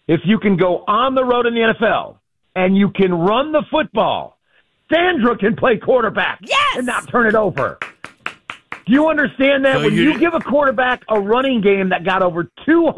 if you can go on the road in the NFL and you can run the football, Sandra can play quarterback and not turn it over. Do you understand that? So when you give a quarterback a running game that got over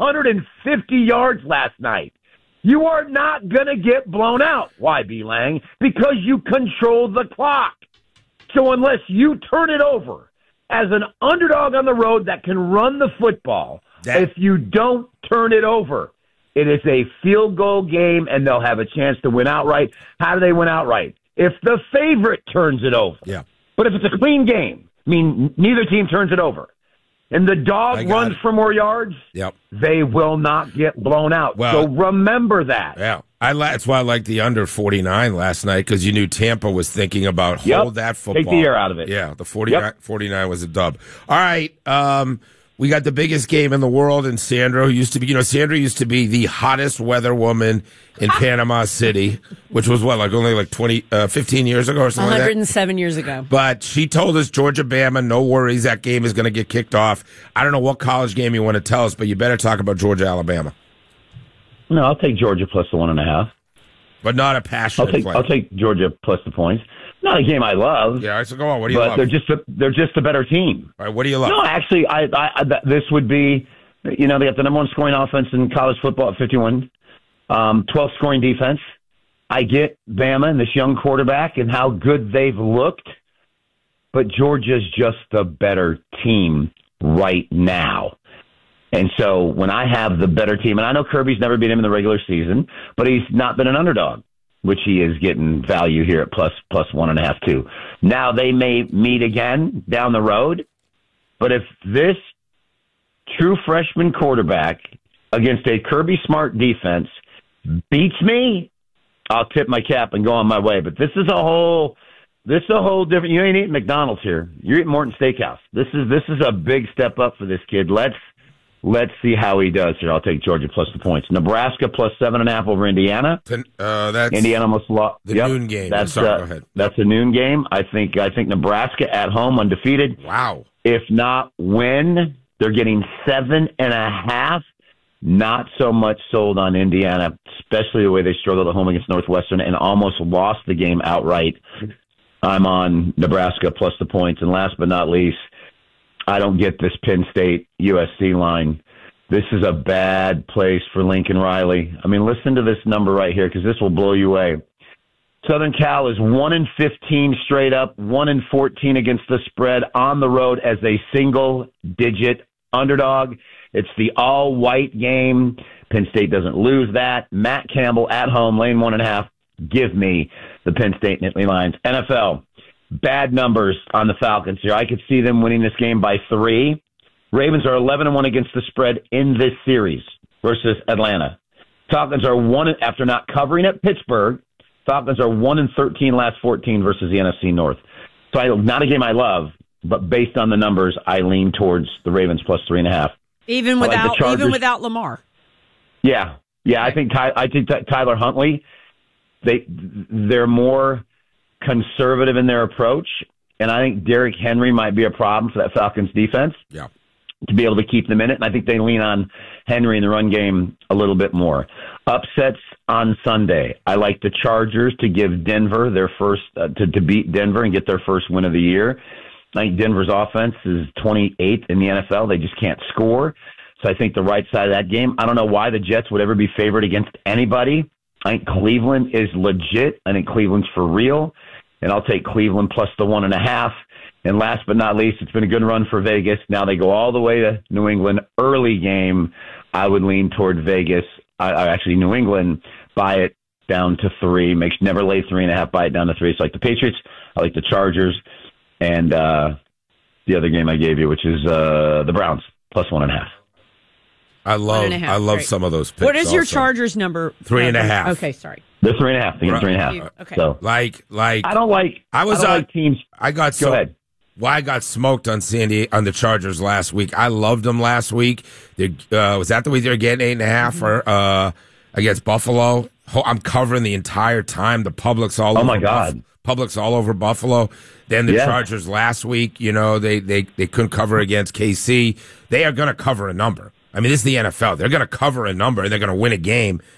250 yards last night, you are not going to get blown out. Why, B. Lang? Because you control the clock. So unless you turn it over as an underdog on the road that can run the football, if you don't turn it over, it is a field goal game, and they'll have a chance to win outright. How do they win outright? If the favorite turns it over. Yeah. But if it's a clean game, I mean, neither team turns it over, and the dog runs for more yards, they will not get blown out. So remember that. Yeah. That's why I liked the under 49 last night, because you knew Tampa was thinking about hold that football. Take the air out of it. Yeah, the 49 was a dub. All right, we got the biggest game in the world, and Sandra, who used to be, Sandra used to be the hottest weather woman in Panama City, which was only 15 years ago or something 107 years ago. But she told us Georgia-Bama, no worries, that game is going to get kicked off. I don't know what college game you want to tell us, but you better talk about Georgia-Alabama. No, I'll take Georgia plus the 1.5. But not a passionate play. I'll take Georgia plus the points. Not a game I love. Yeah, so go on. What do you love? They're just a better team. All right, what do you love? No, actually, this would be, they got the number one scoring offense in college football at 51, 12th scoring defense. I get Bama and this young quarterback and how good they've looked, but Georgia's just a better team right now. And so when I have the better team, and I know Kirby's never beat him in the regular season, but he's not been an underdog, which he is getting value here at plus 1.5 too. Now they may meet again down the road, but if this true freshman quarterback against a Kirby Smart defense beats me, I'll tip my cap and go on my way. But this is a whole different. You ain't eating McDonald's here. You're eating Morton Steakhouse. This is a big step up for this kid. Let's see how he does here. I'll take Georgia plus the points. Nebraska plus 7.5 over Indiana. That's Indiana almost lost. The noon game. That's, Sorry, go ahead. That's a noon game. I think Nebraska at home undefeated. Wow. If not win, they're getting 7.5. Not so much sold on Indiana, especially the way they struggled at home against Northwestern and almost lost the game outright. I'm on Nebraska plus the points. And last but not least, I don't get this Penn State USC line. This is a bad place for Lincoln Riley. I mean, listen to this number right here, because this will blow you away. Southern Cal is 1-15 straight up, 1-14 against the spread on the road as a single-digit underdog. It's the all-white game. Penn State doesn't lose that. Matt Campbell at home, lane 1.5. Give me the Penn State Nittany Lions. NFL. Bad numbers on the Falcons here. I could see them winning this game by 3. Ravens are 11-1 against the spread in this series versus Atlanta. Falcons are 1 after not covering at Pittsburgh. Falcons are 1-13 last 14 versus the NFC North. So not a game I love, but based on the numbers, I lean towards the Ravens plus 3.5. Even without Lamar. Yeah. I think Tyler Huntley. They're more conservative in their approach, and I think Derrick Henry might be a problem for that Falcons defense. Yeah, to be able to keep them in it, and I think they lean on Henry in the run game a little bit more. Upsets on Sunday. I like the Chargers to give Denver their first to beat Denver and get their first win of the year. I think Denver's offense is 28th in the NFL. They just can't score, so I think the right side of that game. I don't know why the Jets would ever be favored against anybody. I think Cleveland is legit. I think Cleveland's for real. And I'll take Cleveland plus the 1.5. And last but not least, it's been a good run for Vegas. Now they go all the way to New England. Early game, I would lean toward Vegas. Actually, New England, buy it down to 3. Never lay 3.5, buy it down to 3. So I like the Patriots. I like the Chargers. And the other game I gave you, which is the Browns, plus 1.5. I love some of those picks. What is your Chargers number? 3.5. Okay, sorry. They're 3.5. They get 3.5. Okay. So I don't like teams. Go ahead. Well, I got smoked on on the Chargers last week. I loved them last week. Was that the week they were getting 8.5 or against Buffalo? I'm covering the entire time. The public's all over. Oh my God. Public's all over Buffalo. Then the Chargers last week, they couldn't cover against KC. They are going to cover a number. I mean, this is the NFL. They're going to cover a number, and they're going to win a game.